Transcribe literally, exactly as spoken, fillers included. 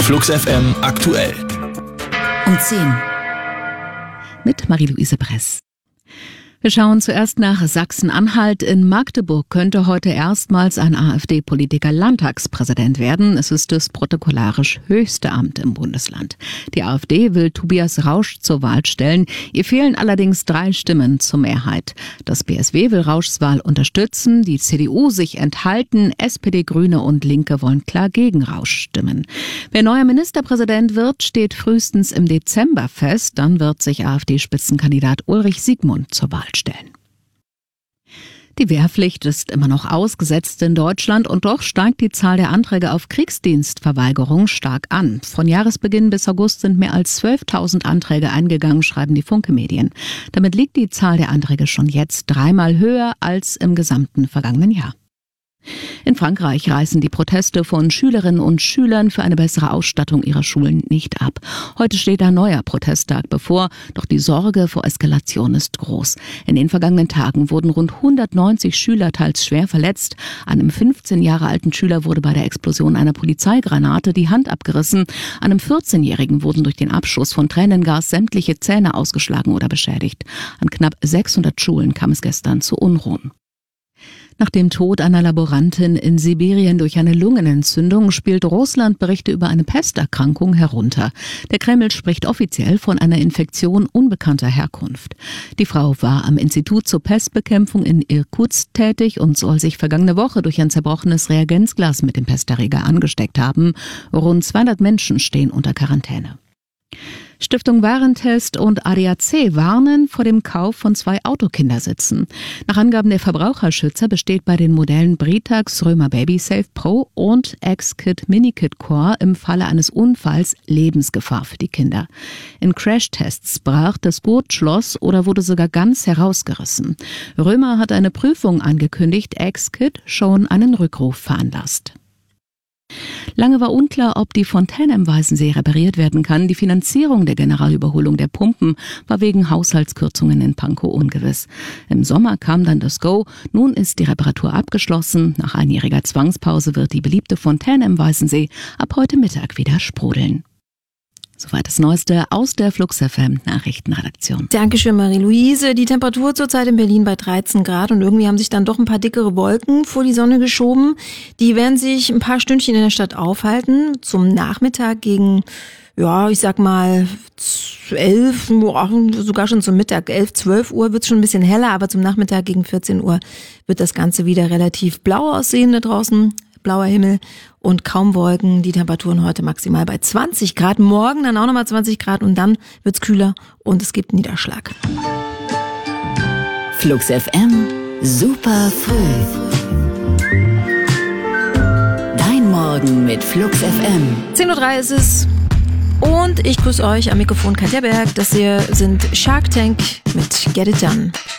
Flux F M aktuell. Um zehn. Mit Marie-Louise Bress. Wir schauen zuerst nach Sachsen-Anhalt. In Magdeburg könnte heute erstmals ein AfD-Politiker Landtagspräsident werden. Es ist das protokollarisch höchste Amt im Bundesland. Die AfD will Tobias Rausch zur Wahl stellen. Ihr fehlen allerdings drei Stimmen zur Mehrheit. Das B S W will Rauschs Wahl unterstützen, die C D U sich enthalten, S P D, Grüne und Linke wollen klar gegen Rausch stimmen. Wer neuer Ministerpräsident wird, steht frühestens im Dezember fest. Dann wird sich AfD-Spitzenkandidat Ulrich Siegmund zur Wahl stellen. Die Wehrpflicht ist immer noch ausgesetzt in Deutschland und doch steigt die Zahl der Anträge auf Kriegsdienstverweigerung stark an. Von Jahresbeginn bis August sind mehr als zwölftausend Anträge eingegangen, schreiben die Funke-Medien. Damit liegt die Zahl der Anträge schon jetzt dreimal höher als im gesamten vergangenen Jahr. In Frankreich reißen die Proteste von Schülerinnen und Schülern für eine bessere Ausstattung ihrer Schulen nicht ab. Heute steht ein neuer Protesttag bevor, doch die Sorge vor Eskalation ist groß. In den vergangenen Tagen wurden rund hundertneunzig Schüler teils schwer verletzt. Einem fünfzehn Jahre alten Schüler wurde bei der Explosion einer Polizeigranate die Hand abgerissen. Einem vierzehnjährigen wurden durch den Abschuss von Tränengas sämtliche Zähne ausgeschlagen oder beschädigt. An knapp sechshundert Schulen kam es gestern zu Unruhen. Nach dem Tod einer Laborantin in Sibirien durch eine Lungenentzündung spielt Russland Berichte über eine Pesterkrankung herunter. Der Kreml spricht offiziell von einer Infektion unbekannter Herkunft. Die Frau war am Institut zur Pestbekämpfung in Irkutsk tätig und soll sich vergangene Woche durch ein zerbrochenes Reagenzglas mit dem Pesterreger angesteckt haben. Rund zweihundert Menschen stehen unter Quarantäne. Stiftung Warentest und A D A C warnen vor dem Kauf von zwei Autokindersitzen. Nach Angaben der Verbraucherschützer besteht bei den Modellen Britax Römer BabySafe Pro und X-Kit Minikit Core im Falle eines Unfalls Lebensgefahr für die Kinder. In Crashtests brach das Gurtschloss oder wurde sogar ganz herausgerissen. Römer hat eine Prüfung angekündigt, X-Kit schon einen Rückruf veranlasst. Lange war unklar, ob die Fontäne im Weißensee repariert werden kann. Die Finanzierung der Generalüberholung der Pumpen war wegen Haushaltskürzungen in Pankow ungewiss. Im Sommer kam dann das Go. Nun ist die Reparatur abgeschlossen. Nach einjähriger Zwangspause wird die beliebte Fontäne im Weißensee ab heute Mittag wieder sprudeln. Soweit das Neueste aus der Flux F M Nachrichtenredaktion. Dankeschön, Marie-Louise. Die Temperatur zurzeit in Berlin bei dreizehn Grad und irgendwie haben sich dann doch ein paar dickere Wolken vor die Sonne geschoben. Die werden sich ein paar Stündchen in der Stadt aufhalten. Zum Nachmittag gegen, ja, ich sag mal elf, sogar schon zum Mittag, elf, zwölf Uhr wird es schon ein bisschen heller, aber zum Nachmittag gegen vierzehn Uhr wird das Ganze wieder relativ blau aussehen da draußen. Blauer Himmel und kaum Wolken. Die Temperaturen heute maximal bei zwanzig Grad. Morgen dann auch nochmal zwanzig Grad und dann wird's kühler und es gibt Niederschlag. Flux F M, super früh. Dein Morgen mit Flux F M. zehn Uhr drei ist es und ich grüße euch am Mikrofon Katja Berg. Das hier sind Shark Tank mit Get It Done.